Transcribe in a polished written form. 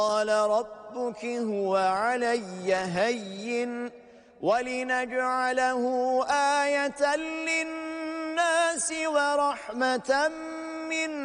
قال ربك هو علي هين ولنجعله آية للناس ورحمة منا